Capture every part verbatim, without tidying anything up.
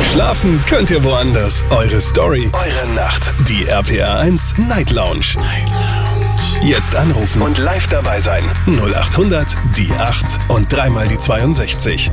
Schlafen könnt ihr woanders. Eure Story, eure Nacht. Die R P R eins Night Lounge. Night Lounge. Jetzt anrufen und live dabei sein. null acht hundert, die acht und dreimal die zweiundsechzig.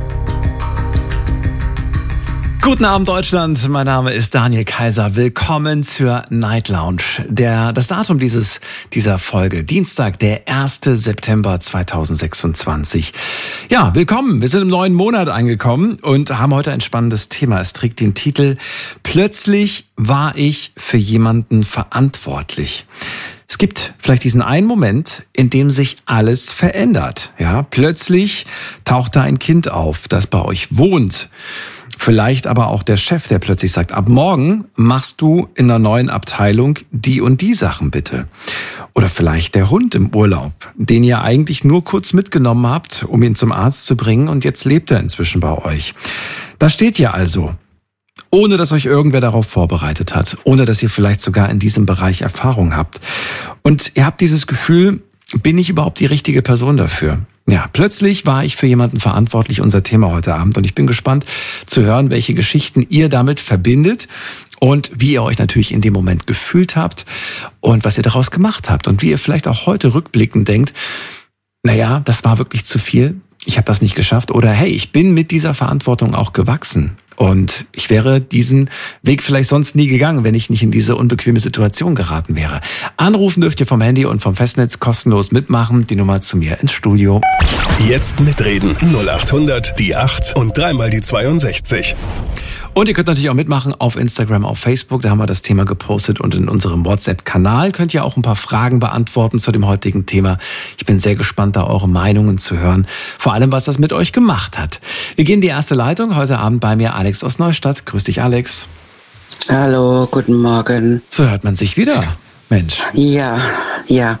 Guten Abend Deutschland, mein Name ist Daniel Kaiser. Willkommen zur Night Lounge. Der, das Datum dieses, dieser Folge, Dienstag, der erster September zweitausendsechsundzwanzig. Ja, willkommen. Wir sind im neuen Monat angekommen und haben heute ein spannendes Thema. Es trägt den Titel Plötzlich war ich für jemanden verantwortlich. Es gibt vielleicht diesen einen Moment, in dem sich alles verändert. Ja, plötzlich taucht da ein Kind auf, das bei euch wohnt. Vielleicht aber auch der Chef, der plötzlich sagt, ab morgen machst du in der neuen Abteilung die und die Sachen bitte. Oder vielleicht der Hund im Urlaub, den ihr eigentlich nur kurz mitgenommen habt, um ihn zum Arzt zu bringen, und jetzt lebt er inzwischen bei euch. Da steht ihr also, ohne dass euch irgendwer darauf vorbereitet hat, ohne dass ihr vielleicht sogar in diesem Bereich Erfahrung habt. Und ihr habt dieses Gefühl, bin ich überhaupt die richtige Person dafür? Ja, plötzlich war ich für jemanden verantwortlich, unser Thema heute Abend. Und ich bin gespannt zu hören, welche Geschichten ihr damit verbindet und wie ihr euch natürlich in dem Moment gefühlt habt und was ihr daraus gemacht habt. Und wie ihr vielleicht auch heute rückblickend denkt, naja, das war wirklich zu viel, ich habe das nicht geschafft. Oder hey, ich bin mit dieser Verantwortung auch gewachsen. Und ich wäre diesen Weg vielleicht sonst nie gegangen, wenn ich nicht in diese unbequeme Situation geraten wäre. Anrufen dürft ihr vom Handy und vom Festnetz kostenlos mitmachen. Die Nummer zu mir ins Studio. Jetzt mitreden. null acht hundert, die acht und dreimal die zweiundsechzig. Und ihr könnt natürlich auch mitmachen auf Instagram, auf Facebook. Da haben wir das Thema gepostet. Und in unserem WhatsApp-Kanal könnt ihr auch ein paar Fragen beantworten zu dem heutigen Thema. Ich bin sehr gespannt, da eure Meinungen zu hören. Vor allem, was das mit euch gemacht hat. Wir gehen in die erste Leitung. Heute Abend bei mir Alex aus Neustadt. Grüß dich, Alex. Hallo, guten Morgen. So hört man sich wieder. Mensch. Ja, ja.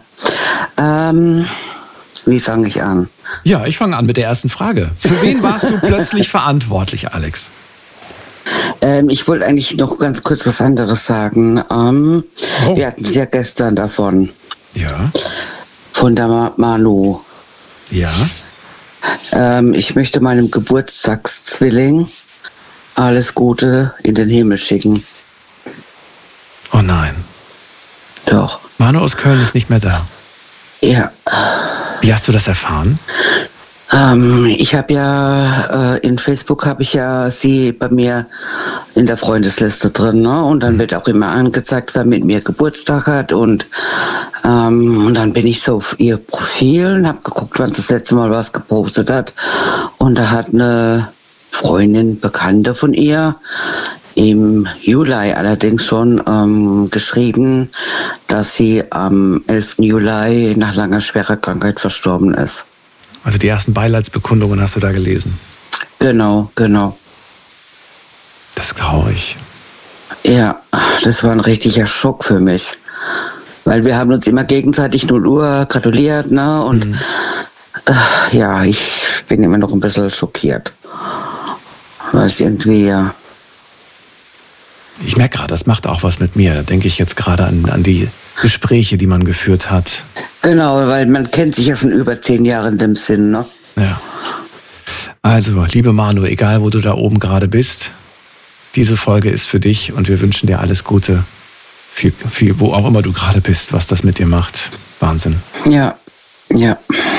Ähm, wie fange ich an? Ja, ich fange an mit der ersten Frage. Für wen warst du plötzlich verantwortlich, Alex? Ähm, ich wollte eigentlich noch ganz kurz was anderes sagen. Ähm, oh. Wir hatten es ja gestern davon. Ja. Von der Ma- Manu. Ja. Ähm, ich möchte meinem Geburtstagszwilling alles Gute in den Himmel schicken. Oh nein. Doch. Manu aus Köln ist nicht mehr da. Ja. Wie hast du das erfahren? Ähm, ich habe ja, äh, in Facebook habe ich ja sie bei mir in der Freundesliste drin, ne? Und dann wird auch immer angezeigt, wer mit mir Geburtstag hat. Und, ähm, und dann bin ich so auf ihr Profil und habe geguckt, wann sie das letzte Mal was gepostet hat. Und da hat eine Freundin, Bekannte von ihr, im Juli allerdings schon ähm, geschrieben, dass sie am elften Juli nach langer schwerer Krankheit verstorben ist. Also die ersten Beileidsbekundungen hast du da gelesen? Genau, genau. Das ist traurig. Ja, das war ein richtiger Schock für mich. Weil wir haben uns immer gegenseitig null Uhr gratuliert, ne? Und mhm. äh, ja, ich bin immer noch ein bisschen schockiert. Weil es irgendwie, ja... Ich merke gerade, das macht auch was mit mir. Da denke ich jetzt gerade an, an die Gespräche, die man geführt hat. Genau, weil man kennt sich ja schon über zehn Jahre in dem Sinn, ne? Ja. Also, liebe Manu, egal wo du da oben gerade bist, diese Folge ist für dich und wir wünschen dir alles Gute, viel, viel, wo auch immer du gerade bist, was das mit dir macht. Wahnsinn. Ja, ja.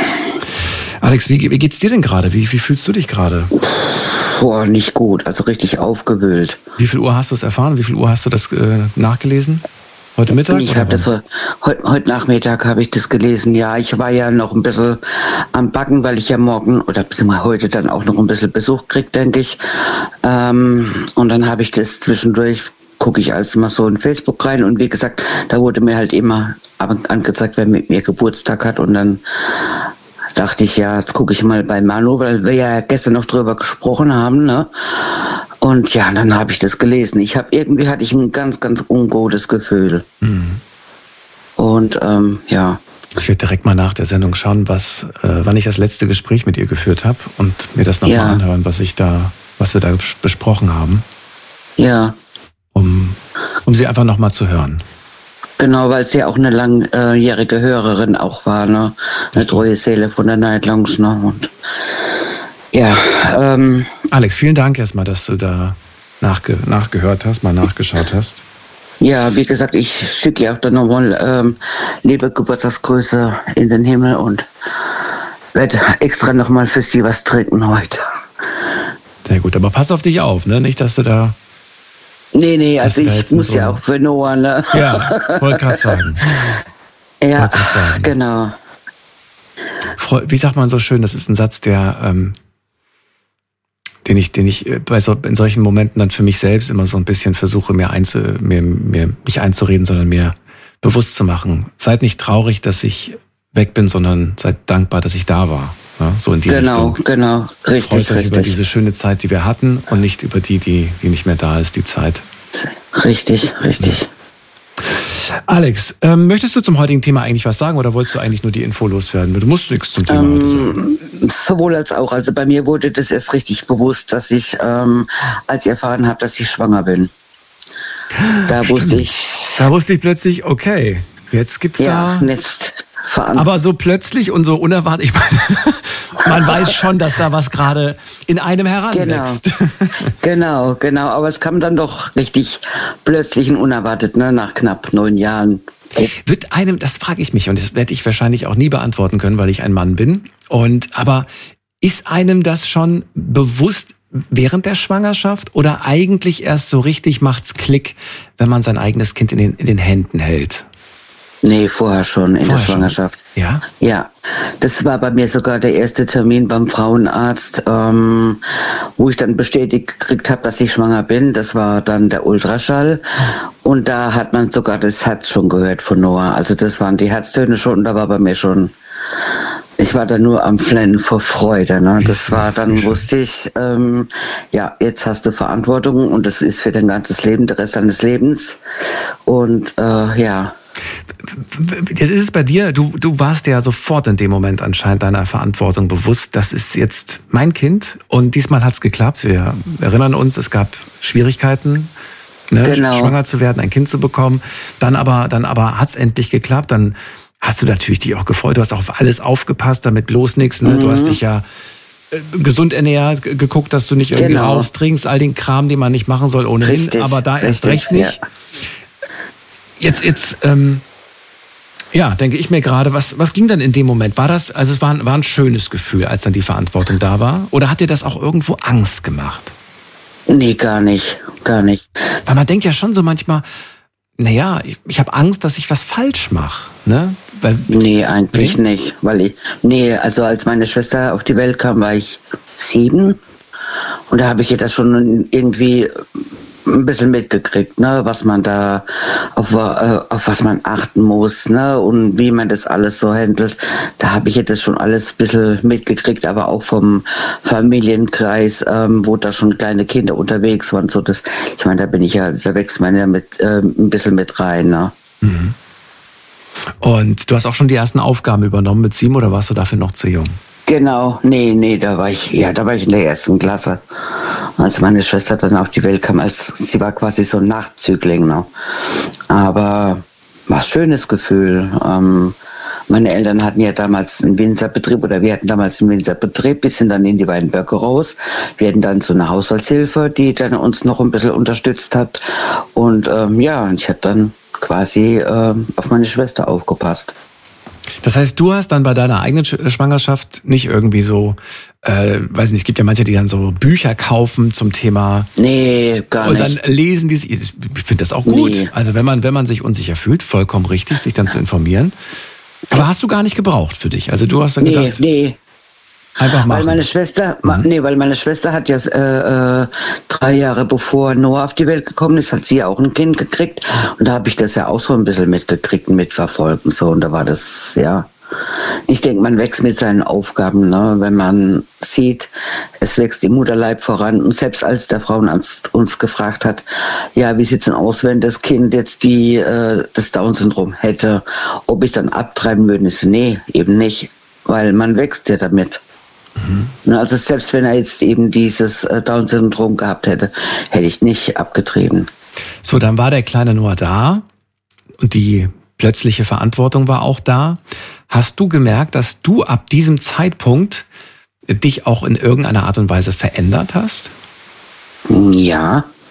Alex, wie, wie geht's dir denn gerade? Wie, wie fühlst du dich gerade? Boah, nicht gut, also richtig aufgewühlt. Wie viel Uhr hast du es erfahren? Wie viel Uhr hast du das äh, nachgelesen? Heute Mittag? Ich habe das heute, heute Nachmittag habe ich das gelesen. Ja, ich war ja noch ein bisschen am Backen, weil ich ja morgen oder beziehungsweise heute dann auch noch ein bisschen Besuch krieg, denke ich. Ähm, und dann habe ich das zwischendurch, gucke ich also mal so in Facebook rein und wie gesagt, da wurde mir halt immer angezeigt, wer mit mir Geburtstag hat und dann dachte ich, ja, jetzt gucke ich mal bei Manu, weil wir ja gestern noch drüber gesprochen haben, ne? Und ja, dann habe ich das gelesen. Ich habe irgendwie hatte ich ein ganz, ganz ungutes Gefühl. Mhm. Und ähm, ja. Ich werde direkt mal nach der Sendung schauen, was, äh, wann ich das letzte Gespräch mit ihr geführt habe und mir das nochmal ja. anhören, was ich da, was wir da besprochen haben. Ja. Um, um sie einfach nochmal zu hören. Genau, weil sie ja auch eine langjährige Hörerin auch war, ne? Eine treue Seele von der Night Lounge, ne? Und ja, ähm. Alex, vielen Dank erstmal, dass du da nachge, nachgehört hast, mal nachgeschaut hast. Ja, wie gesagt, ich schicke ja auch dann nochmal ähm, liebe Geburtstagsgrüße in den Himmel und werde extra nochmal für Sie was trinken heute. Sehr gut, aber pass auf dich auf, ne? Nicht, dass du da... Nee, nee, also ich muss so ja auch für Noah, ne? Ja, wollte gerade sagen. Ja, sagen. Genau. Wie sagt man so schön, das ist ein Satz, der, ähm, den ich, den ich bei so, in solchen Momenten dann für mich selbst immer so ein bisschen versuche, mir, einzu, mir, mir mich einzureden, sondern mir bewusst zu machen. Seid nicht traurig, dass ich weg bin, sondern seid dankbar, dass ich da war. Ja, so in die genau, Richtung. Genau, genau, richtig, Freut euch richtig. über diese schöne Zeit, die wir hatten und nicht über die, die, die nicht mehr da ist, die Zeit. Richtig, richtig. Ja. Alex, ähm, möchtest du zum heutigen Thema eigentlich was sagen oder wolltest du eigentlich nur die Info loswerden? Du musst nichts zum Thema ähm, heute sagen. Sowohl als auch. Also bei mir wurde das erst richtig bewusst, dass ich, ähm, als ich erfahren habe, dass ich schwanger bin. Da Stimmt. wusste ich... Da wusste ich plötzlich, okay, jetzt gibt's ja, da... Jetzt aber so plötzlich und so unerwartet, ich meine, man weiß schon, dass da was gerade in einem heranwächst. Genau, genau, genau. Aber es kam dann doch richtig plötzlich und unerwartet, ne, nach knapp neun Jahren. Wird einem, das frage ich mich und das werde ich wahrscheinlich auch nie beantworten können, weil ich ein Mann bin. Und aber ist einem das schon bewusst während der Schwangerschaft oder eigentlich erst so richtig macht's Klick, wenn man sein eigenes Kind in den, in den Händen hält? Nee, vorher schon in vorher der Schwangerschaft. Schon. Ja? Ja, das war bei mir sogar der erste Termin beim Frauenarzt, ähm, wo ich dann bestätigt gekriegt habe, dass ich schwanger bin. Das war dann der Ultraschall und da hat man sogar das Herz schon gehört von Noah. Also das waren die Herztöne schon und da war bei mir schon... Ich war da nur am Flennen vor Freude. Ne? Das war, dann wusste ich, ähm, ja, jetzt hast du Verantwortung und das ist für dein ganzes Leben, der Rest deines Lebens. Und äh, ja... Jetzt ist es bei dir, du, du warst ja sofort in dem Moment anscheinend deiner Verantwortung bewusst, das ist jetzt mein Kind und diesmal hat's geklappt. Wir erinnern uns, es gab Schwierigkeiten, ne, genau. schwanger zu werden, ein Kind zu bekommen. Dann aber, dann aber hat's endlich geklappt. Dann hast du natürlich dich auch gefreut. Du hast auch auf alles aufgepasst, damit bloß nichts. Ne? Mhm. Du hast dich ja gesund ernährt, geguckt, dass du nicht irgendwie genau. raustrinkst, all den Kram, den man nicht machen soll ohnehin. Richtig, aber da erst richtig, recht nicht. Ja. Jetzt, jetzt, ähm, ja, denke ich mir gerade, was, was ging dann in dem Moment? War das, also es war ein, war ein schönes Gefühl, als dann die Verantwortung da war? Oder hat dir das auch irgendwo Angst gemacht? Nee, gar nicht, gar nicht. Weil man denkt ja schon so manchmal, naja, ich, ich habe Angst, dass ich was falsch mache, ne? Weil, nee, eigentlich nee? nicht, weil ich, nee, also als meine Schwester auf die Welt kam, war ich sieben und da habe ich ihr das schon irgendwie ein bisschen mitgekriegt, ne, was man da, auf, auf was man achten muss, ne, und wie man das alles so handelt. Da habe ich jetzt das schon alles ein bisschen mitgekriegt, aber auch vom Familienkreis, ähm, wo da schon kleine Kinder unterwegs waren, so das, ich meine, da bin ich ja, da wächst man ja mit, äh, ein bisschen mit rein, ne. Mhm. Und du hast auch schon die ersten Aufgaben übernommen mit sieben oder warst du dafür noch zu jung? Genau, nee, nee, da war ich, ja, da war ich in der ersten Klasse. Als meine Schwester dann auf die Welt kam, als sie war quasi so ein Nachzügling, ne? Aber war ein schönes Gefühl. Ähm, meine Eltern hatten ja damals einen Winzerbetrieb oder wir hatten damals einen Winzerbetrieb, wir sind dann in die Weinberge raus. Wir hatten dann so eine Haushaltshilfe, die dann uns noch ein bisschen unterstützt hat. Und ähm, ja, und ich habe dann quasi ähm, auf meine Schwester aufgepasst. Das heißt, du hast dann bei deiner eigenen Schwangerschaft nicht irgendwie so, äh, weiß nicht, es gibt ja manche, die dann so Bücher kaufen zum Thema. Nee, gar nicht. Und dann lesen die sich, ich finde das auch gut. Nee. Also wenn man, wenn man sich unsicher fühlt, vollkommen richtig, sich dann zu informieren. Aber hast du gar nicht gebraucht für dich? Also du hast dann nee, gedacht... Nee, einfach machen. Weil meine Schwester, mhm. nee, weil meine Schwester hat ja äh, drei Jahre bevor Noah auf die Welt gekommen ist, hat sie ja auch ein Kind gekriegt. Und da habe ich das ja auch so ein bisschen mitgekriegt und mitverfolgt. So, und da war das, ja. Ich denke, man wächst mit seinen Aufgaben, ne? Wenn man sieht, es wächst im Mutterleib voran. Und selbst als der Frauenarzt uns gefragt hat, ja, wie sieht's denn aus, wenn das Kind jetzt die, äh, das Down-Syndrom hätte, ob ich dann abtreiben würde? Ich so, nee, eben nicht, weil man wächst ja damit. Mhm. Also selbst wenn er jetzt eben dieses Down-Syndrom gehabt hätte, hätte ich nicht abgetrieben. So, dann war der kleine Noah da und die plötzliche Verantwortung war auch da. Hast du gemerkt, dass du ab diesem Zeitpunkt dich auch in irgendeiner Art und Weise verändert hast? Ja,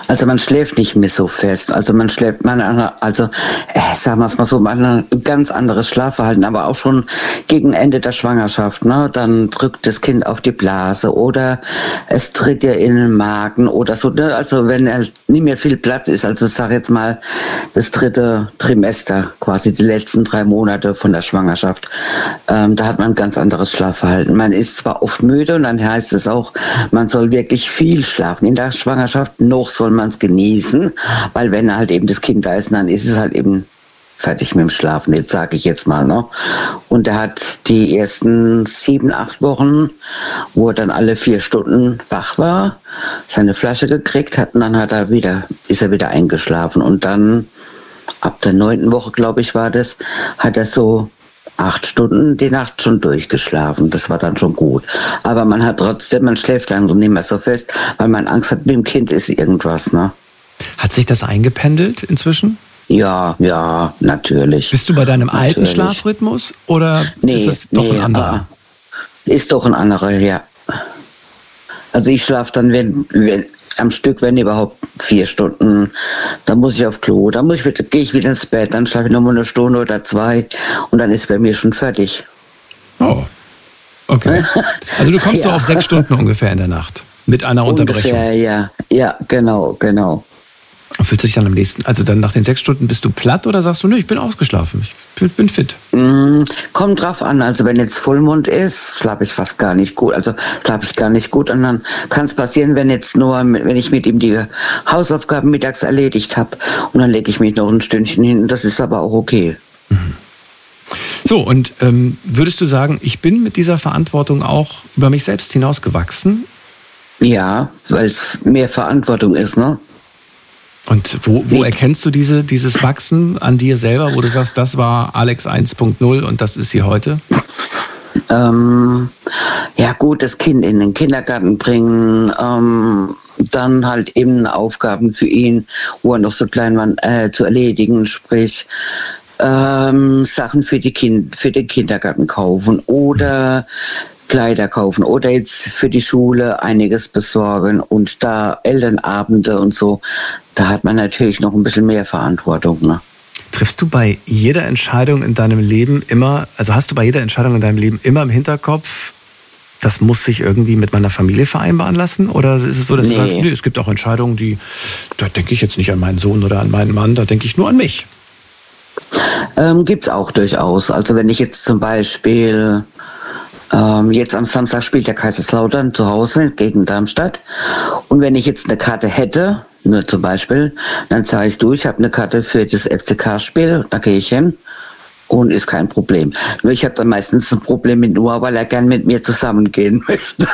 Also man schläft nicht mehr so fest. Also man schläft, man, also äh, sagen wir es mal so, man hat ein ganz anderes Schlafverhalten, aber auch schon gegen Ende der Schwangerschaft. Ne? Dann drückt das Kind auf die Blase oder es tritt ihr in den Magen oder so. Ne? Also wenn er nicht mehr viel Platz ist, also ich sage jetzt mal das dritte Trimester, quasi die letzten drei Monate von der Schwangerschaft, ähm, da hat man ein ganz anderes Schlafverhalten. Man ist zwar oft müde und dann heißt es auch, man soll wirklich viel schlafen in der Schwangerschaft, noch soll man es genießen, weil wenn halt eben das Kind da ist, dann ist es halt eben fertig mit dem Schlafen, jetzt sage ich jetzt mal, ne? Und er hat die ersten sieben, acht Wochen, wo er dann alle vier Stunden wach war, seine Flasche gekriegt hat und dann hat er wieder, ist er wieder eingeschlafen und dann ab der neunten Woche, glaube ich, war das, hat er so acht Stunden die Nacht schon durchgeschlafen. Das war dann schon gut. Aber man hat trotzdem, man schläft dann nicht mehr so fest, weil man Angst hat, mit dem Kind ist irgendwas, ne? Hat sich das eingependelt inzwischen? Ja, ja, natürlich. Bist du bei deinem natürlich. alten Schlafrhythmus oder nee, ist das doch nee, ein anderer? Ist doch ein anderer, ja. Also ich schlafe dann, wenn, wenn am Stück, wenn überhaupt vier Stunden, dann muss ich auf Klo, dann muss ich wieder, gehe ich wieder ins Bett, dann schlafe ich noch mal eine Stunde oder zwei und dann ist bei mir schon fertig. Oh, okay. Also du kommst ja. so auf sechs Stunden ungefähr in der Nacht mit einer Unterbrechung. Ungefähr, ja, ja, genau, genau. Fühlst du dich dann am nächsten, also dann nach den sechs Stunden bist du platt oder sagst du, nö, ich bin ausgeschlafen, ich bin, bin fit? Mm, kommt drauf an, also wenn jetzt Vollmond ist, schlafe ich fast gar nicht gut, also schlafe ich gar nicht gut und dann kann es passieren, wenn jetzt nur, wenn ich mit ihm die Hausaufgaben mittags erledigt habe und dann lege ich mich noch ein Stündchen hin, das ist aber auch okay. Mhm. So, und ähm, würdest du sagen, ich bin mit dieser Verantwortung auch über mich selbst hinausgewachsen? Ja, weil es mehr Verantwortung ist, ne? Und wo, wo erkennst du diese, dieses Wachsen an dir selber, wo du sagst, das war Alex eins Punkt null und das ist sie heute? Ähm, ja gut, das Kind in den Kindergarten bringen, ähm, dann halt eben Aufgaben für ihn, wo er noch so klein war, äh, zu erledigen, sprich ähm, Sachen für, die kind, für den Kindergarten kaufen oder Kleider kaufen oder jetzt für die Schule einiges besorgen und da Elternabende und so, da hat man natürlich noch ein bisschen mehr Verantwortung, ne? Triffst du bei jeder Entscheidung in deinem Leben immer, also hast du bei jeder Entscheidung in deinem Leben immer im Hinterkopf, das muss sich irgendwie mit meiner Familie vereinbaren lassen? Oder ist es so, dass nee. du sagst, nee, es gibt auch Entscheidungen, die, da denke ich jetzt nicht an meinen Sohn oder an meinen Mann, da denke ich nur an mich? Ähm, gibt's auch durchaus. Also wenn ich jetzt zum Beispiel Ähm, jetzt am Samstag spielt der Kaiserslautern zu Hause gegen Darmstadt. Und wenn ich jetzt eine Karte hätte, nur zum Beispiel, dann sage ich, du, ich habe eine Karte für das F C K-Spiel, da gehe ich hin und ist kein Problem. Nur ich habe dann meistens ein Problem mit Noah, weil er gern mit mir zusammengehen möchte.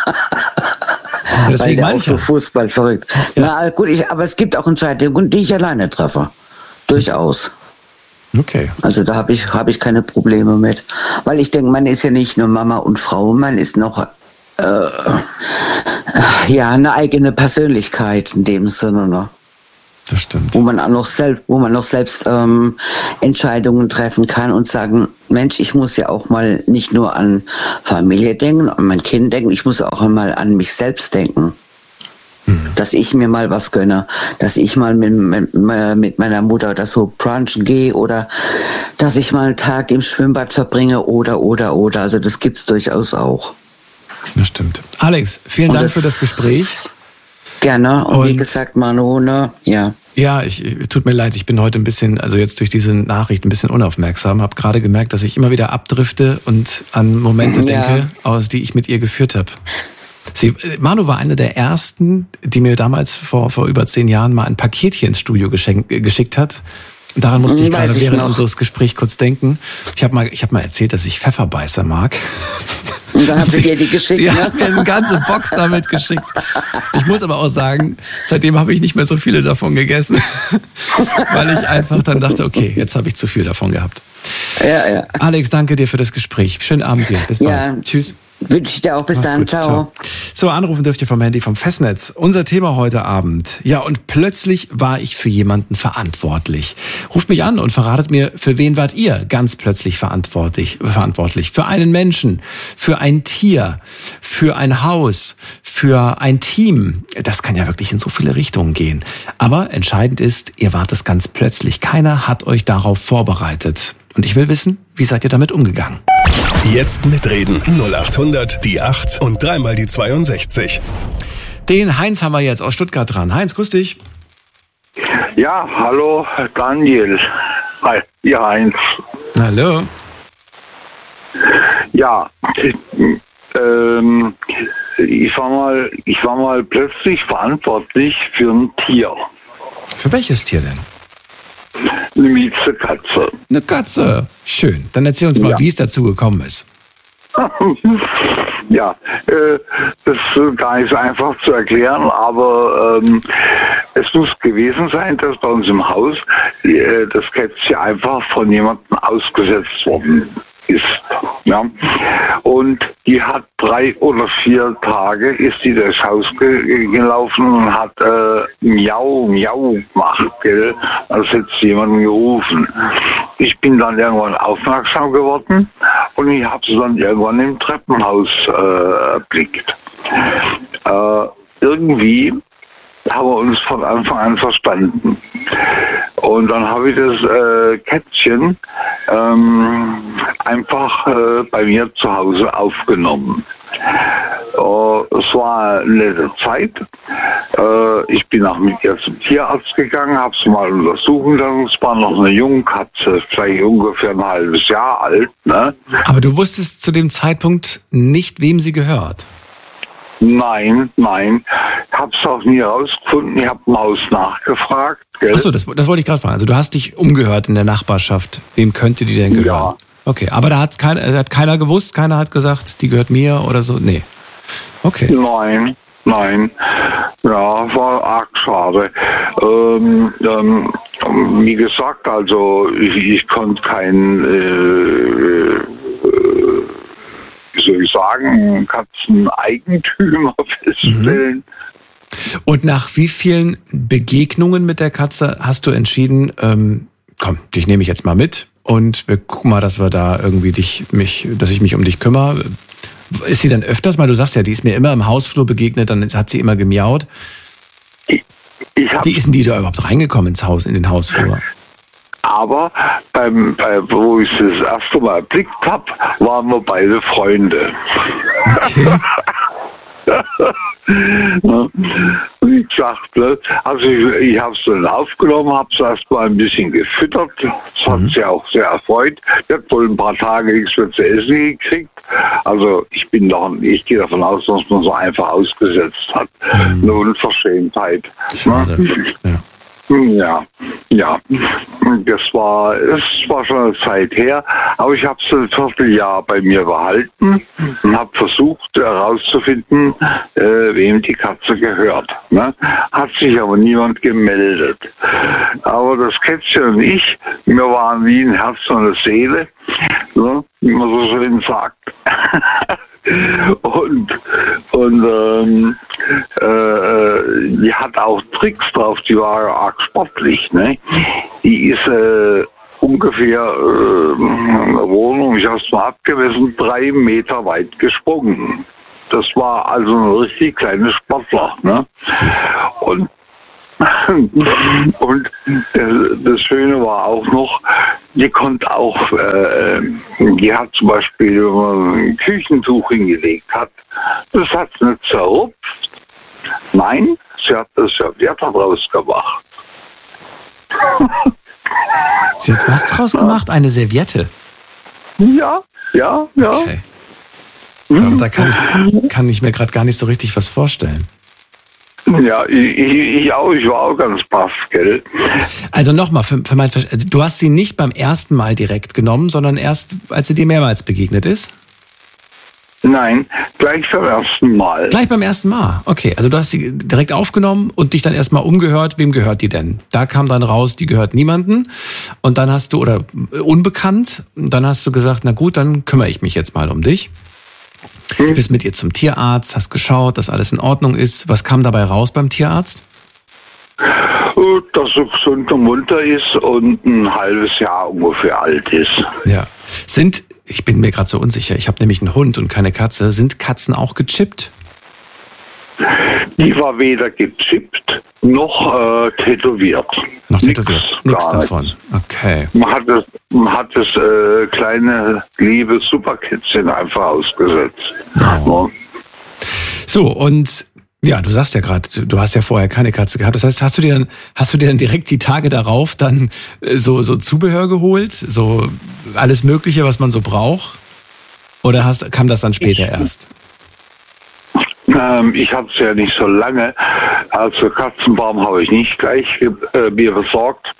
Weil der auch so Fußball verrückt. Ja. Na gut, ich, aber es gibt auch Entscheidungen, die ich alleine treffe. Durchaus. Okay. Also da habe ich, hab ich keine Probleme mit. Weil ich denke, man ist ja nicht nur Mama und Frau, man ist noch äh, ja, eine eigene Persönlichkeit in dem Sinne. Ne? Das stimmt. Wo man auch noch selbst, wo man noch selbst ähm, Entscheidungen treffen kann und sagen, Mensch, ich muss ja auch mal nicht nur an Familie denken, an mein Kind denken, ich muss auch mal an mich selbst denken. Dass ich mir mal was gönne, dass ich mal mit, mit, mit meiner Mutter oder so brunchen gehe oder dass ich mal einen Tag im Schwimmbad verbringe oder, oder, oder. Also das gibt's durchaus auch. Das stimmt. Alex, vielen Dank das für das Gespräch. Gerne. Und, und wie gesagt, Manu, ne? Ja. Ja, ich, tut mir leid, ich bin heute ein bisschen, also jetzt durch diese Nachricht ein bisschen unaufmerksam, habe gerade gemerkt, dass ich immer wieder abdrifte und an Momente ja. denke, aus die ich mit ihr geführt habe. Sie, Manu war eine der ersten, die mir damals vor, vor über zehn Jahren mal ein Paketchen ins Studio geschenkt, geschickt hat. Daran musste ich Weiß gerade ich während noch. unseres Gesprächs kurz denken. Ich habe mal, ich hab mal erzählt, dass ich Pfefferbeißer mag. Und dann hat sie dir die geschickt, Sie ne? hat mir eine ganze Box damit geschickt. Ich muss aber auch sagen, seitdem habe ich nicht mehr so viele davon gegessen, weil ich einfach dann dachte, okay, jetzt habe ich zu viel davon gehabt. Ja, ja. Alex, danke dir für das Gespräch. Schönen Abend dir. Bis bald. Ja. Tschüss. Wünsche ich dir auch. Bis Mach's dann. Gut, ciao. ciao. So, anrufen dürft ihr vom Handy vom Festnetz. Unser Thema heute Abend. Ja, und plötzlich war ich für jemanden verantwortlich. Ruft mich an und verratet mir, für wen wart ihr ganz plötzlich verantwortlich? Verantwortlich für einen Menschen, für ein Tier, für ein Haus, für ein Team. Das kann ja wirklich in so viele Richtungen gehen. Aber entscheidend ist, ihr wart es ganz plötzlich. Keiner hat euch darauf vorbereitet. Und ich will wissen, wie seid ihr damit umgegangen? Jetzt mitreden. null acht hundert, die acht und dreimal die zweiundsechzig. Den Heinz haben wir jetzt aus Stuttgart dran. Heinz, grüß dich. Ja, hallo Daniel. Hi, ja Heinz. Hallo. Ja, ähm, ich war mal, ich war mal plötzlich verantwortlich für ein Tier. Für welches Tier denn? Eine Miezekatze. Eine Katze. Schön. Dann erzähl uns mal, Ja. wie es dazu gekommen ist. Ja, äh, das ist gar nicht so einfach zu erklären, aber ähm, es muss gewesen sein, dass bei uns im Haus äh, das Kätzchen einfach von jemandem ausgesetzt worden ist. Ja. Und die hat drei oder vier Tage ist die durchs Haus ge gelaufen und hat äh, Miau, Miau gemacht, gell? Als hätte sie jemanden gerufen. Ich bin dann irgendwann aufmerksam geworden und ich habe sie dann irgendwann im Treppenhaus äh, erblickt. Äh, irgendwie haben wir uns von Anfang an verstanden. Und dann habe ich das äh, Kätzchen ähm, einfach äh, bei mir zu Hause aufgenommen. Äh, es war eine nette Zeit. Äh, ich bin auch mit ihr zum Tierarzt gegangen, habe sie mal untersuchen lassen. Es war noch eine Jungkatze, vielleicht ungefähr ein halbes Jahr alt. Ne? Aber du wusstest zu dem Zeitpunkt nicht, wem sie gehört. Nein, nein. Ich habe es auch nie herausgefunden. Ich habe im Haus nachgefragt. Gell? Achso, das, das wollte ich gerade fragen. Also du hast dich umgehört in der Nachbarschaft. Wem könnte die denn gehören? Ja. Okay, aber da hat, kein, hat keiner gewusst, keiner hat gesagt, die gehört mir oder so? Nee. Okay. Nein, nein. Ja, war arg schade. Ähm, ähm, wie gesagt, also ich, ich konnte kein, äh, äh, wie soll ich sagen, Katzeneigentümer feststellen. Mhm. Und nach wie vielen Begegnungen mit der Katze hast du entschieden, ähm, komm, dich nehme ich jetzt mal mit und wir gucken mal, dass wir da irgendwie dich, mich, dass ich mich um dich kümmere. Ist sie dann öfters mal, du sagst ja, die ist mir immer im Hausflur begegnet, dann hat sie immer gemiaut. Ich, ich hab, Wie ist denn die da überhaupt reingekommen ins Haus, in den Hausflur? aber beim, bei, wo ich das erste Mal erblickt habe, waren wir beide Freunde. Okay. Wie gesagt, ne? Also ich, ich habe es dann aufgenommen, habe es erstmal ein bisschen gefüttert. Das hat mhm. sie auch sehr erfreut. Die hat wohl ein paar Tage nichts mehr zu essen gekriegt. Also ich bin doch, ich gehe davon aus, dass man so einfach ausgesetzt hat. Mhm. Eine Unverschämtheit. Schade. Ne? Ja. Ja, ja, das war, es war schon eine Zeit her, aber ich habe es ein Vierteljahr bei mir behalten und habe versucht herauszufinden, äh, wem die Katze gehört. Ne? Hat sich aber niemand gemeldet. Aber das Kätzchen und ich, wir waren wie ein Herz und eine Seele, ne? Wie man so schön sagt. Und, und ähm, äh, die hat auch Tricks drauf, die war arg sportlich. Ne? Die ist äh, ungefähr äh, in der Wohnung, ich habe es mal abgemessen, drei Meter weit gesprungen. Das war also ein richtig kleines Sportler. Ne? Und Und das Schöne war auch noch, die konnte auch, äh, die hat zum Beispiel, wenn man ein Küchentuch hingelegt hat, das hat sie nicht zerrupft. Nein, sie hat das Serviette draus gemacht. Sie hat was draus gemacht? Eine Serviette? Ja, ja, ja. Okay. Aber da kann ich, kann ich mir gerade gar nicht so richtig was vorstellen. Ja, ich, ich auch, ich war auch ganz baff, gell? Also nochmal, für, für mein Verständnis, du hast sie nicht beim ersten Mal direkt genommen, sondern erst, als sie dir mehrmals begegnet ist? Nein, gleich beim ersten Mal. Gleich beim ersten Mal, okay. Also du hast sie direkt aufgenommen und dich dann erstmal umgehört, wem gehört die denn? Da kam dann raus, die gehört niemanden. Und dann hast du, oder unbekannt, und dann hast du gesagt, na gut, dann kümmere ich mich jetzt mal um dich. Du bist mit ihr zum Tierarzt, hast geschaut, dass alles in Ordnung ist. Was kam dabei raus beim Tierarzt? Dass sie gesund und munter ist und ein halbes Jahr ungefähr alt ist. Ja. Sind, ich bin mir gerade so unsicher, ich habe nämlich einen Hund und keine Katze. Sind Katzen auch gechippt? Die war weder gechippt noch äh, tätowiert. Noch tätowiert? Nichts davon. Nichts. Okay. Man hat das, man hat das äh, kleine, liebe Superkätzchen einfach ausgesetzt. Oh. Ja. So, und ja, du sagst ja gerade, du hast ja vorher keine Katze gehabt. Das heißt, hast du dir dann, hast du dir dann direkt die Tage darauf dann so, so Zubehör geholt? So alles Mögliche, was man so braucht? Oder hast, kam das dann später ich, erst? Ähm, ich hatte es ja nicht so lange. Also Katzenbaum habe ich nicht gleich äh, mir besorgt.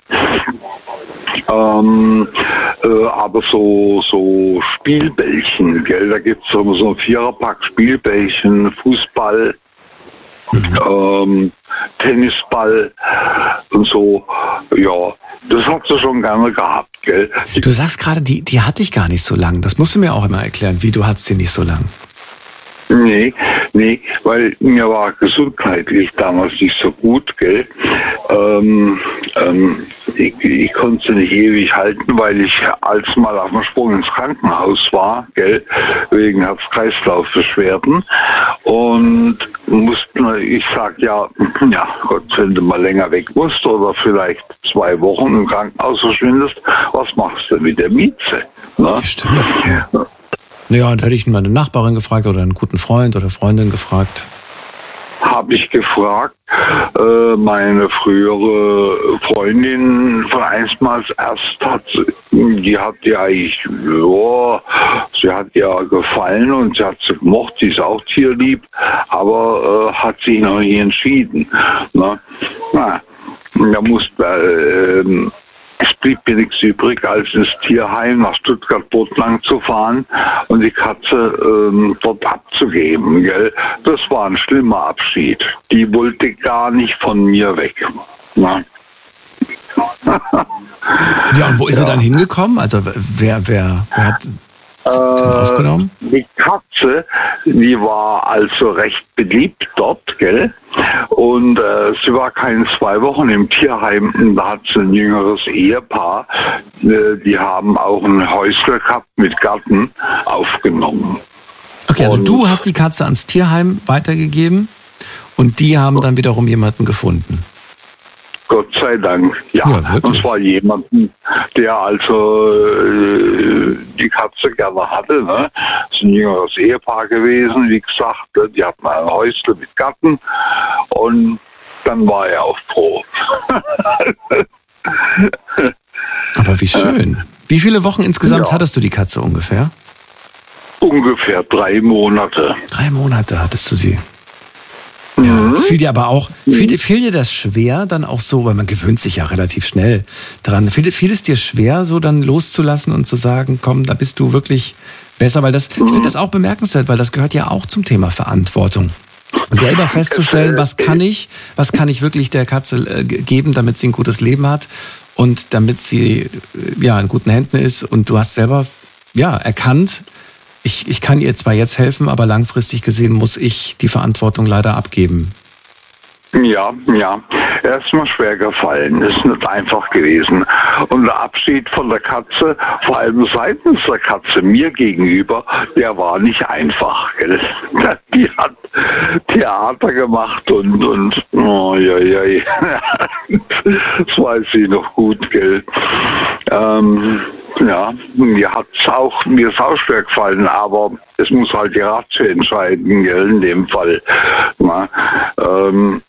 Ähm, äh, aber so, so Spielbällchen, gell? Da gibt es so, so ein Viererpack Spielbällchen, Fußball, mhm. ähm, Tennisball und so. Ja, das hat sie schon gerne gehabt, gell? Du sagst gerade, die, die hatte ich gar nicht so lang. Das musst du mir auch immer erklären. Wie, du hattest sie nicht so lang? Nee, nee, weil mir war gesundheitlich damals nicht so gut, gell. Ähm, ähm, ich, ich konnte sie nicht ewig halten, weil ich als mal auf dem Sprung ins Krankenhaus war, gell, wegen Herz-Kreislauf-Beschwerden. Und mussten, ich sag ja, ja Gott, wenn du mal länger weg musst oder vielleicht zwei Wochen im Krankenhaus verschwindest, was machst du mit der Mieze? Ne? Stimmt, ja. Ja, und hätte ich meine Nachbarin gefragt oder einen guten Freund oder Freundin gefragt. Habe ich gefragt. Äh, meine frühere Freundin von einstmals erst hat, die hat ja eigentlich, ja, sie hat ja gefallen und sie hat sie gemocht, sie ist auch tierlieb, aber äh, hat sich noch nie entschieden. Ne? Na, da musste äh, es blieb mir nichts übrig, als ins Tierheim nach Stuttgart-Bodlang zu fahren und die Katze ähm, dort abzugeben. Gell? Das war ein schlimmer Abschied. Die wollte gar nicht von mir weg. Na? Ja, und wo ist ja. sie dann hingekommen? Also wer, wer, wer hat sie denn aufgenommen? Die Katze, die war also recht beliebt dort, gell? Und äh, sie war keine zwei Wochen im Tierheim. Da hat sie ein jüngeres Ehepaar, äh, die haben auch ein Häusle gehabt mit Garten aufgenommen. Okay, also und du hast die Katze ans Tierheim weitergegeben und die haben dann wiederum jemanden gefunden. Gott sei Dank, ja. ja und zwar jemanden, der also äh, die Katze gerne hatte. Ne? Das ist ein jüngeres Ehepaar gewesen, wie gesagt. Die hatten ein Häusle mit Garten und dann war er auch froh. Aber wie schön. Wie viele Wochen insgesamt ja. hattest du die Katze ungefähr? Ungefähr drei Monate. Drei Monate hattest du sie. Ja, es fiel dir aber auch, fiel, fiel dir das schwer dann auch so, weil man gewöhnt sich ja relativ schnell dran, fiel, fiel es dir schwer so dann loszulassen und zu sagen, komm, da bist du wirklich besser, weil das, ich finde das auch bemerkenswert, weil das gehört ja auch zum Thema Verantwortung. Selber festzustellen, was kann ich, was kann ich wirklich der Katze geben, damit sie ein gutes Leben hat und damit sie ja in guten Händen ist und du hast selber ja erkannt, Ich, ich kann ihr zwar jetzt helfen, aber langfristig gesehen muss ich die Verantwortung leider abgeben. Ja, ja. Erstmal schwer gefallen. Ist nicht einfach gewesen. Und der Abschied von der Katze, vor allem seitens der Katze mir gegenüber, der war nicht einfach. Gell? Die hat Theater gemacht und, und oh, ja, ja. Das weiß ich noch gut, gell. Ähm, Ja, mir hat's auch, mir ist auch schwer gefallen, aber es muss halt die Ratio entscheiden, gell, in dem Fall. Na, ähm,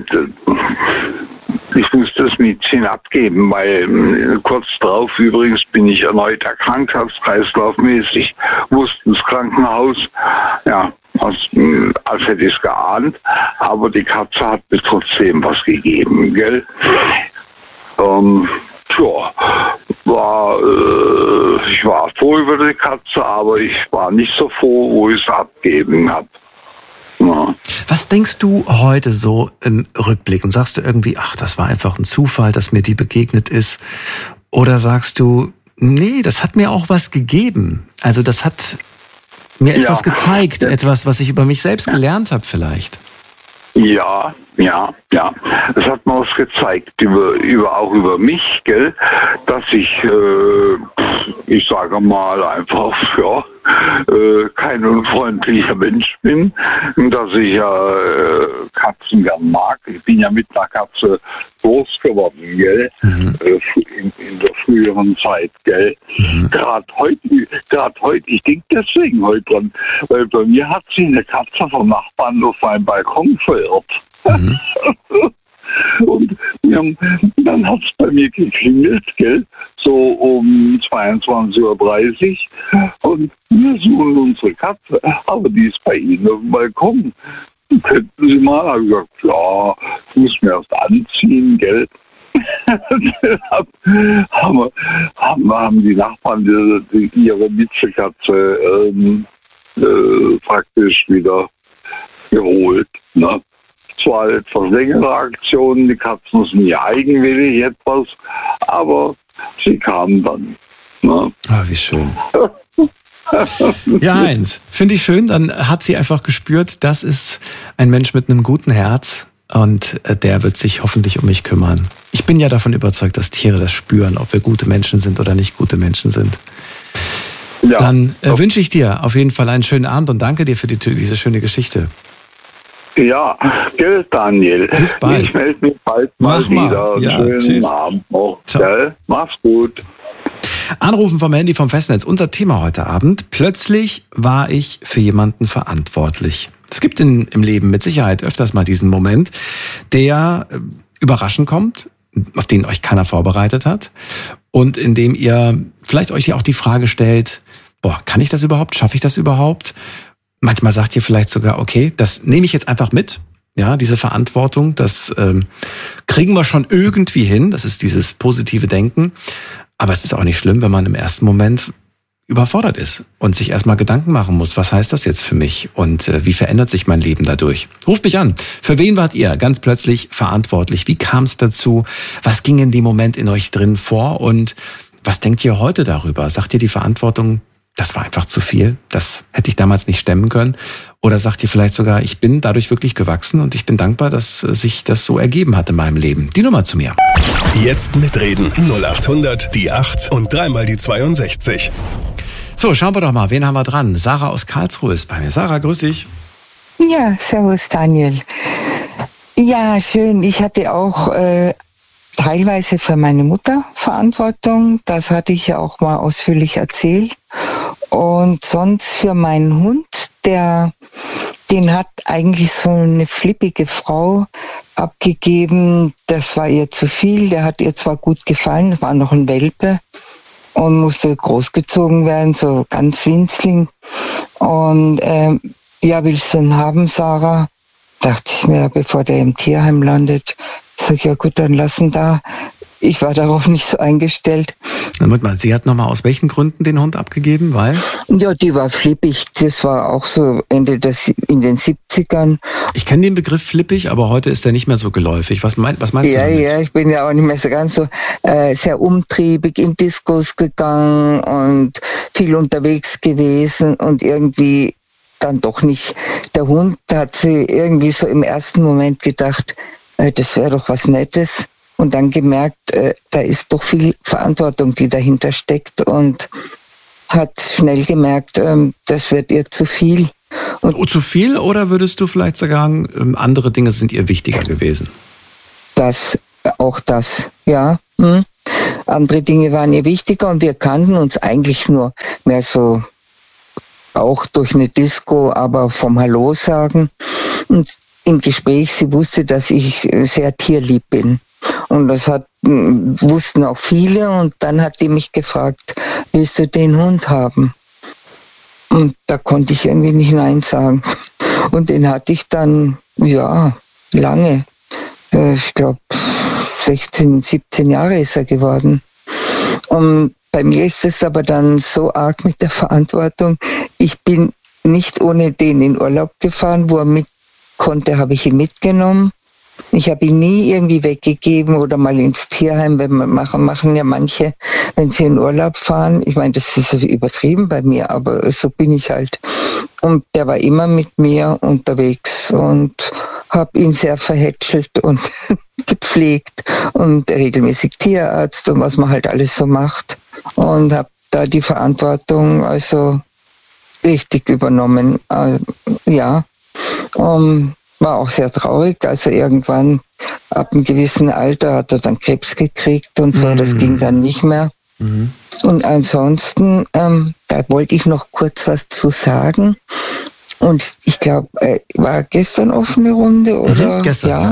ich musste das Mädchen abgeben, weil kurz darauf übrigens bin ich erneut erkrankt, herz-kreislaufmäßig, musste ins Krankenhaus, ja, als, als hätte ich es geahnt, aber die Katze hat mir trotzdem was gegeben, gell. Ähm, Ja, war, äh, ich war froh über die Katze, aber ich war nicht so froh, wo ich es abgeben habe. Ja. Was denkst du heute so im Rückblick? Und sagst du irgendwie, ach, das war einfach ein Zufall, dass mir die begegnet ist? Oder sagst du, nee, das hat mir auch was gegeben. Also das hat, mir etwas ja. gezeigt, ja. etwas, was ich über mich selbst gelernt habe vielleicht. Ja, ja, ja. Es hat mir was gezeigt, über, über, auch über mich, gell, dass ich, äh, ich sage mal einfach, ja, äh, kein unfreundlicher Mensch bin, dass ich ja äh, Katzen gern mag. Ich bin ja mit einer Katze groß geworden, gell, mhm. äh, in, in der früheren Zeit, gell. Mhm. Gerade heute, gerade heute, ich denke deswegen heute dran, weil bei mir hat sie eine Katze vom Nachbarn auf meinem Balkon verirrt. Mhm. Und ja, dann hat es bei mir geklingelt, gell, so um zweiundzwanzig Uhr dreißig und wir suchen unsere Katze, aber die ist bei Ihnen auf dem Balkon. Könnten Sie mal? Da habe ich gesagt, ja, ich muss mir erst anziehen, gell. haben, haben, haben die Nachbarn die, die, ihre Miezekatze ähm, äh, praktisch wieder geholt, ne? Zwar etwas längere Aktionen, die Katzen sind ja eigenwillig etwas, aber sie kamen dann. Ne? Ah, wie schön. Ja, Heinz, finde ich schön. Dann hat sie einfach gespürt, das ist ein Mensch mit einem guten Herz und der wird sich hoffentlich um mich kümmern. Ich bin ja davon überzeugt, dass Tiere das spüren, ob wir gute Menschen sind oder nicht gute Menschen sind. Ja. Dann äh, wünsche ich dir auf jeden Fall einen schönen Abend und danke dir für die, diese schöne Geschichte. Ja, gell, Daniel. Bis bald. Ich melde mich bald mal Mach mal. wieder. Ja, schönen tschüss. Abend noch. Gell? Mach's gut. Anrufen vom Handy vom Festnetz. Unser Thema heute Abend. Plötzlich war ich für jemanden verantwortlich. Es gibt in, im Leben mit Sicherheit öfters mal diesen Moment, der äh, überraschend kommt, auf den euch keiner vorbereitet hat und in dem ihr vielleicht euch auch die Frage stellt, boah, kann ich das überhaupt? Schaffe ich das überhaupt? Manchmal sagt ihr vielleicht sogar, okay, das nehme ich jetzt einfach mit. Ja, diese Verantwortung, das ähm, kriegen wir schon irgendwie hin. Das ist dieses positive Denken. Aber es ist auch nicht schlimm, wenn man im ersten Moment überfordert ist und sich erstmal Gedanken machen muss, was heißt das jetzt für mich und äh, wie verändert sich mein Leben dadurch? Ruft mich an. Für wen wart ihr ganz plötzlich verantwortlich? Wie kam es dazu? Was ging in dem Moment in euch drin vor? Und was denkt ihr heute darüber? Sagt ihr die Verantwortung, das war einfach zu viel, das hätte ich damals nicht stemmen können? Oder sagt ihr vielleicht sogar, ich bin dadurch wirklich gewachsen und ich bin dankbar, dass sich das so ergeben hat in meinem Leben? Die Nummer zu mir. Jetzt mitreden. null acht hundert, die acht und dreimal die zweiundsechzig. So, schauen wir doch mal, wen haben wir dran? Sarah aus Karlsruhe ist bei mir. Sarah, grüß dich. Ja, servus Daniel. Ja, schön. Ich hatte auch äh, teilweise für meine Mutter Verantwortung. Das hatte ich ja auch mal ausführlich erzählt. Und sonst für meinen Hund, der, den hat eigentlich so eine flippige Frau abgegeben. Das war ihr zu viel. Der hat ihr zwar gut gefallen, das war noch ein Welpe und musste großgezogen werden, so ganz winzling. Und ähm, ja, willst du ihn haben, Sarah? Dachte ich mir, bevor der im Tierheim landet. Sag ich, ja gut, dann lassen da. Ich war darauf nicht so eingestellt. Moment mal, sie hat nochmal aus welchen Gründen den Hund abgegeben, weil? Ja, die war flippig. Das war auch so Ende des, in den siebzigern. Ich kenne den Begriff flippig, aber heute ist der nicht mehr so geläufig. Was, mein, was meinst ja, du damit? Ja, ich bin ja auch nicht mehr so ganz so äh, sehr umtriebig, in Diskos gegangen und viel unterwegs gewesen und irgendwie dann doch nicht. Der Hund hat sie irgendwie so im ersten Moment gedacht, äh, das wäre doch was Nettes. Und dann gemerkt, äh, da ist doch viel Verantwortung, die dahinter steckt und hat schnell gemerkt, ähm, das wird ihr zu viel. Und oh, zu viel oder würdest du vielleicht sagen, ähm, andere Dinge sind ihr wichtiger gewesen? Das, auch das, ja. Hm. Andere Dinge waren ihr wichtiger und wir kannten uns eigentlich nur mehr so auch durch eine Disco, aber vom Hallo sagen. Und im Gespräch, sie wusste, dass ich sehr tierlieb bin. Und das hat, wussten auch viele. Und dann hat die mich gefragt, willst du den Hund haben? Und da konnte ich irgendwie nicht Nein sagen. Und den hatte ich dann, ja, lange. Ich glaube, sechzehn, siebzehn Jahre ist er geworden. Und bei mir ist es aber dann so arg mit der Verantwortung. Ich bin nicht ohne den in Urlaub gefahren, wo er mit konnte, habe ich ihn mitgenommen. Ich habe ihn nie irgendwie weggegeben oder mal ins Tierheim, wenn man machen, machen ja manche, wenn sie in Urlaub fahren. Ich meine, das ist übertrieben bei mir, aber so bin ich halt. Und der war immer mit mir unterwegs und habe ihn sehr verhätschelt und gepflegt und regelmäßig Tierarzt und was man halt alles so macht. Und habe da die Verantwortung also richtig übernommen. Also, ja, um, war auch sehr traurig. Also irgendwann ab einem gewissen Alter hat er dann Krebs gekriegt und so. Mhm. Das ging dann nicht mehr. Mhm. Und ansonsten, ähm, da wollte ich noch kurz was zu sagen. Und ich glaube, äh, war gestern offene Runde oder? Mhm, gestern, ja. ja.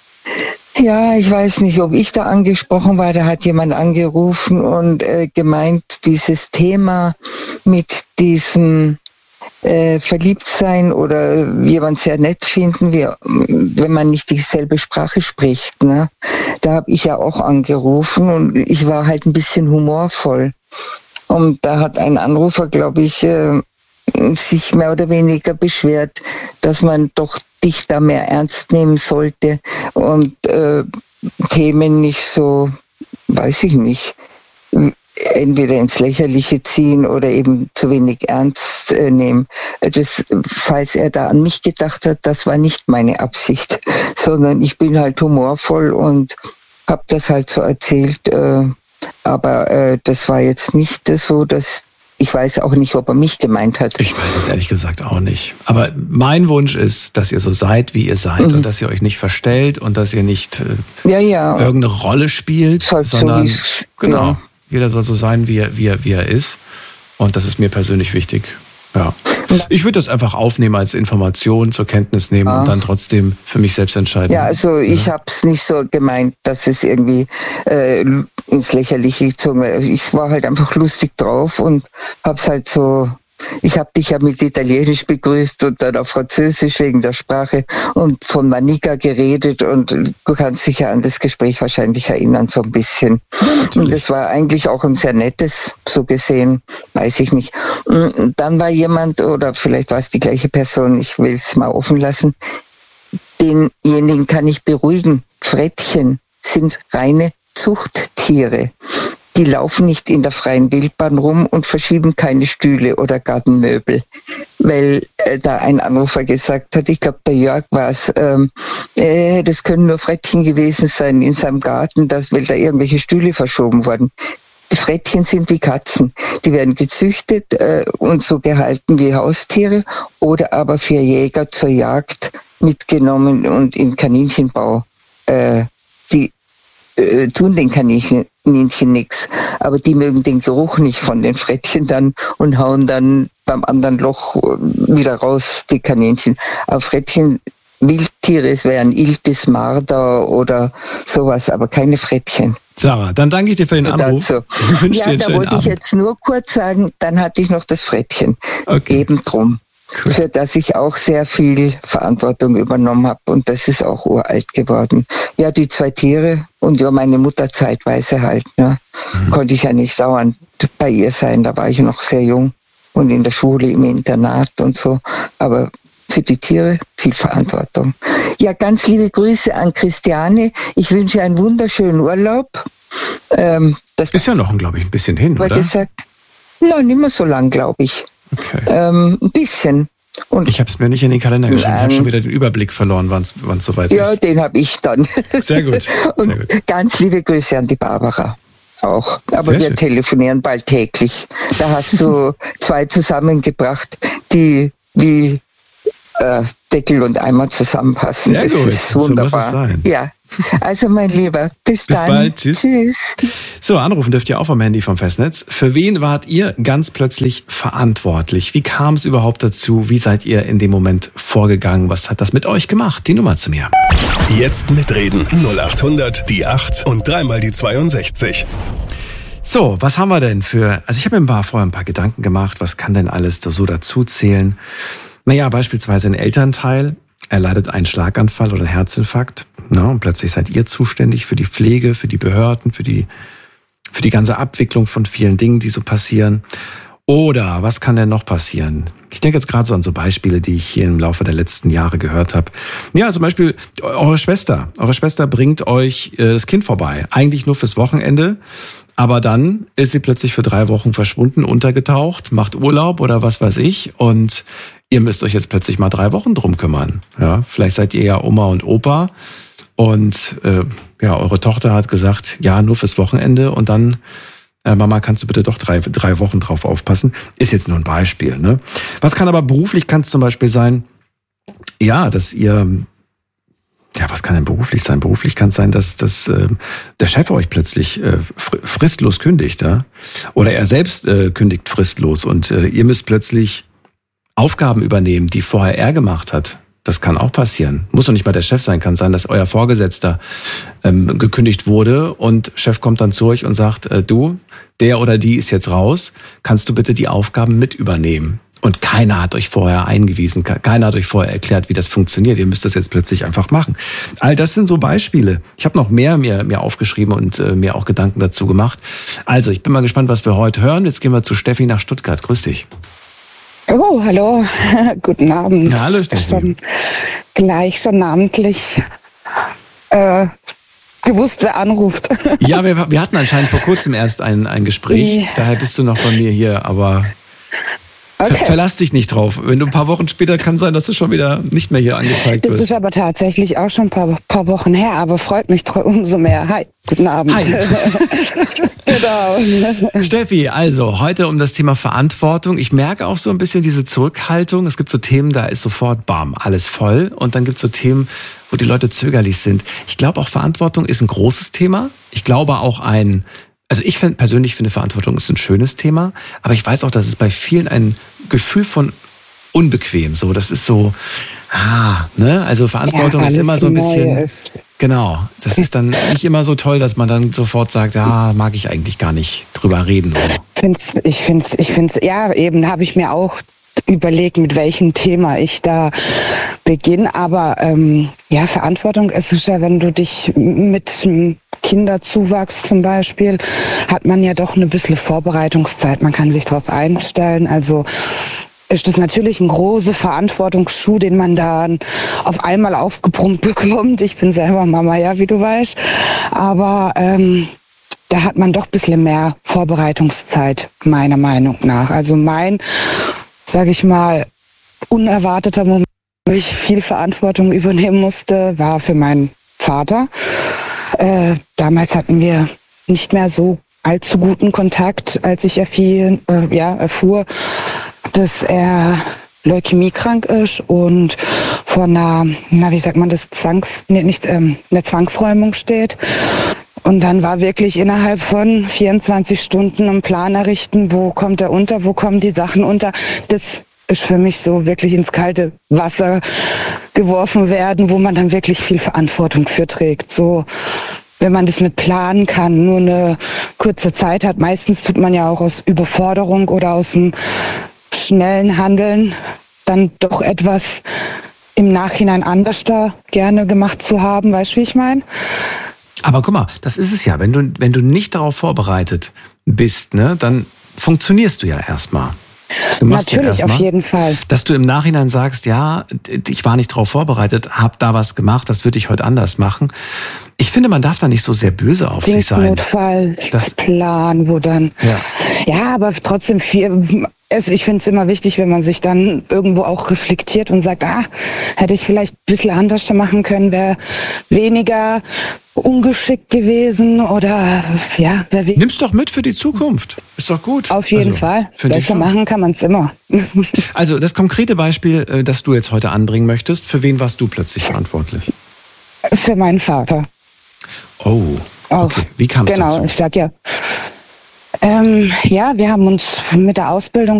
Ja, ich weiß nicht, ob ich da angesprochen war. Da hat jemand angerufen und äh, gemeint, dieses Thema mit diesem äh, Verliebtsein oder jemand sehr nett finden, wie, wenn man nicht dieselbe Sprache spricht. Ne? Da habe ich ja auch angerufen und ich war halt ein bisschen humorvoll. Und da hat ein Anrufer, glaube ich, äh, sich mehr oder weniger beschwert, dass man doch dich da mehr ernst nehmen sollte und äh, Themen nicht so, weiß ich nicht, entweder ins Lächerliche ziehen oder eben zu wenig ernst äh, nehmen. Das, falls er da an mich gedacht hat, das war nicht meine Absicht, sondern ich bin halt humorvoll und habe das halt so erzählt, äh, aber äh, das war jetzt nicht so, dass ich weiß auch nicht, ob er mich gemeint hat. Ich weiß es ehrlich gesagt auch nicht. Aber mein Wunsch ist, dass ihr so seid, wie ihr seid mhm. und dass ihr euch nicht verstellt und dass ihr nicht äh, ja, ja. irgendeine Rolle spielt, halt sondern so genau, ja. jeder soll so sein, wie er, wie er, wie er ist. Und das ist mir persönlich wichtig. Ja. Ich würde das einfach aufnehmen als Information, zur Kenntnis nehmen ja. und dann trotzdem für mich selbst entscheiden. Ja, also ich ja. habe es nicht so gemeint, dass es irgendwie äh, ins Lächerliche gezogen wird. Ich war halt einfach lustig drauf und habe es halt so, ich habe dich ja mit Italienisch begrüßt und dann auf Französisch wegen der Sprache und von Manika geredet und du kannst dich ja an das Gespräch wahrscheinlich erinnern, so ein bisschen. Ja, und das war eigentlich auch ein sehr nettes, so gesehen, weiß ich nicht. Und dann war jemand, oder vielleicht war es die gleiche Person, ich will es mal offen lassen, denjenigen kann ich beruhigen. Frettchen sind reine Zuchttiere. Die laufen nicht in der freien Wildbahn rum und verschieben keine Stühle oder Gartenmöbel. Weil äh, da ein Anrufer gesagt hat, ich glaube der Jörg war es, ähm, äh, das können nur Frettchen gewesen sein in seinem Garten, dass, weil da irgendwelche Stühle verschoben wurden. Die Frettchen sind wie Katzen. Die werden gezüchtet äh, und so gehalten wie Haustiere oder aber für Jäger zur Jagd mitgenommen und in Kaninchenbau. Äh, die äh, tun den Kaninchen nichts, aber die mögen den Geruch nicht von den Frettchen dann und hauen dann beim anderen Loch wieder raus, die Kaninchen. Aber Frettchen, Wildtiere, es wären Iltis, Marder oder sowas, aber keine Frettchen. Sarah, dann danke ich dir für den Anruf. So. Ich ja, da wollte Abend. ich jetzt nur kurz sagen, dann hatte ich noch das Frettchen. Okay. Eben drum. Cool. Für das ich auch sehr viel Verantwortung übernommen habe und das ist auch uralt geworden. Ja, die zwei Tiere und ja, meine Mutter zeitweise halt. Ne? Mhm. Konnte ich ja nicht dauernd bei ihr sein, da war ich noch sehr jung und in der Schule, im Internat und so. Aber für die Tiere viel Verantwortung. Ja, ganz liebe Grüße an Christiane. Ich wünsche einen wunderschönen Urlaub. Ähm, das ist ja noch, glaube ich, ein bisschen hin, oder? Gesagt, no, nicht mehr so lang, glaube ich. Okay. Ähm, ein bisschen. Und ich habe es mir nicht in den Kalender geschrieben. Ich habe schon wieder den Überblick verloren, wann es soweit ja, ist. Ja, den habe ich dann. Sehr gut. Sehr und gut. Ganz liebe Grüße an die Barbara auch. Aber Sehr wir schön. telefonieren bald täglich. Da hast du zwei zusammengebracht, die wie äh, Deckel und Eimer zusammenpassen. Sehr das gut. ist wunderbar. So muss es sein. Ja. Also mein Lieber, bis, bis dann. bald. Tschüss. Tschüss. So, anrufen dürft ihr auch vom Handy vom Festnetz. Für wen wart ihr ganz plötzlich verantwortlich? Wie kam es überhaupt dazu? Wie seid ihr in dem Moment vorgegangen? Was hat das mit euch gemacht? Die Nummer zu mir. Jetzt mitreden. null acht hundert, die acht und dreimal die zweiundsechzig. So, was haben wir denn für... Also ich habe mir ein paar, vorher ein paar Gedanken gemacht. Was kann denn alles so dazu zählen? Naja, beispielsweise ein Elternteil. Er leidet einen Schlaganfall oder einen Herzinfarkt. Na, und plötzlich seid ihr zuständig für die Pflege, für die Behörden, für die, für die ganze Abwicklung von vielen Dingen, die so passieren. Oder was kann denn noch passieren? Ich denke jetzt gerade so an so Beispiele, die ich hier im Laufe der letzten Jahre gehört habe. Ja, zum Beispiel eure Schwester. Eure Schwester bringt euch äh, das Kind vorbei. Eigentlich nur fürs Wochenende. Aber dann ist sie plötzlich für drei Wochen verschwunden, untergetaucht, macht Urlaub oder was weiß ich. Und ihr müsst euch jetzt plötzlich mal drei Wochen drum kümmern. Ja, vielleicht seid ihr ja Oma und Opa. Und äh, ja, eure Tochter hat gesagt, ja, nur fürs Wochenende. Und dann, äh, Mama, kannst du bitte doch drei, drei Wochen drauf aufpassen. Ist jetzt nur ein Beispiel. Ne? Was kann aber beruflich, kann es zum Beispiel sein, ja, dass ihr, ja, was kann denn beruflich sein? Beruflich kann es sein, dass, dass äh, der Chef euch plötzlich äh, fristlos kündigt. Ja? Oder er selbst äh, kündigt fristlos. Und äh, ihr müsst plötzlich Aufgaben übernehmen, die vorher er gemacht hat. Das kann auch passieren. Muss doch nicht mal der Chef sein. Kann sein, dass euer Vorgesetzter ähm, gekündigt wurde und Chef kommt dann zu euch und sagt, äh, du, der oder die ist jetzt raus, kannst du bitte die Aufgaben mit übernehmen? Und keiner hat euch vorher eingewiesen, keiner hat euch vorher erklärt, wie das funktioniert. Ihr müsst das jetzt plötzlich einfach machen. All das sind so Beispiele. Ich habe noch mehr mir, mir aufgeschrieben und äh, mir auch Gedanken dazu gemacht. Also, ich bin mal gespannt, was wir heute hören. Jetzt gehen wir zu Steffi nach Stuttgart. Grüß dich. Oh, hallo, guten Abend. Ja, hallo, Steffi. Schon, gleich schon namentlich äh, gewusst, wer anruft. Ja, wir, wir hatten anscheinend vor kurzem erst ein, ein Gespräch, Ja. daher bist du noch bei mir hier, aber Okay. ver verlass dich nicht drauf. Wenn du ein paar Wochen später, kann sein, dass du schon wieder nicht mehr hier angezeigt Das wirst. ist aber tatsächlich auch schon ein paar, paar Wochen her, aber freut mich tro- umso mehr. Hi, guten Abend. Hi. Genau. Steffi, also heute um das Thema Verantwortung. Ich merke auch so ein bisschen diese Zurückhaltung. Es gibt so Themen, da ist sofort, bam, alles voll. Und dann gibt es so Themen, wo die Leute zögerlich sind. Ich glaube auch, Verantwortung ist ein großes Thema. Ich glaube auch ein, also ich find, persönlich finde, Verantwortung ist ein schönes Thema. Aber ich weiß auch, dass es bei vielen ein Gefühl von unbequem, so, das ist so, ah, ne, also Verantwortung Ja, ist alles immer so ein bisschen, neu ist. genau, das ist dann nicht immer so toll, dass man dann sofort sagt, ja, mag ich eigentlich gar nicht drüber reden. So. Find's, ich finde es, ich find's, ja, eben habe ich mir auch überlegt, mit welchem Thema ich da beginne. Aber ähm, ja, Verantwortung ist es ja, wenn du dich mit Kinderzuwachs zum Beispiel, hat man ja doch eine bisschen Vorbereitungszeit. Man kann sich darauf einstellen. Also ist das natürlich ein großer Verantwortungsschuh, den man dann auf einmal aufgebrummt bekommt. Ich bin selber Mama, ja, wie du weißt. Aber ähm, da hat man doch ein bisschen mehr Vorbereitungszeit, meiner Meinung nach. Also mein, sage ich mal, unerwarteter Moment, wo ich viel Verantwortung übernehmen musste, war für meinen Vater. Äh, damals hatten wir nicht mehr so allzu guten Kontakt, als ich erfiel, äh, ja, erfuhr, dass er leukämiekrank ist und vor einer, na wie sagt man das, Zwangs, nee, nicht ähm, eine Zwangsräumung steht. Und dann war wirklich innerhalb von vierundzwanzig Stunden einen Plan errichten, wo kommt er unter, wo kommen die Sachen unter. Das ist für mich so wirklich ins kalte Wasser geworfen werden, wo man dann wirklich viel Verantwortung für trägt. So, wenn man das nicht planen kann, nur eine kurze Zeit hat. Meistens tut man ja auch aus Überforderung oder aus dem schnellen Handeln dann doch etwas im Nachhinein anders da gerne gemacht zu haben. Weißt du, wie ich meine? Aber guck mal, das ist es ja. Wenn du, wenn du nicht darauf vorbereitet bist, ne, dann funktionierst du ja erstmal. Du machst Natürlich, ja erst auf mal, jeden Fall. dass du im Nachhinein sagst, ja, ich war nicht darauf vorbereitet, hab da was gemacht, das würde ich heute anders machen. Ich finde, man darf da nicht so sehr böse auf sich sein. Notfallplan, wo dann, ja. ja, aber trotzdem viel, also ich finde es immer wichtig, wenn man sich dann irgendwo auch reflektiert und sagt, ah, hätte ich vielleicht ein bisschen anders machen können, wäre weniger ungeschickt gewesen oder ja. Wär we- Nimm's doch mit für die Zukunft. Ist doch gut. Auf jeden also, Fall. finde ich Besser schon. machen kann man es immer. Also das konkrete Beispiel, das du jetzt heute anbringen möchtest, für wen warst du plötzlich verantwortlich? Für meinen Vater. Oh, okay. Wie kam es genau, dazu? ich sag ja. Ähm, ja, wir haben uns mit der Ausbildung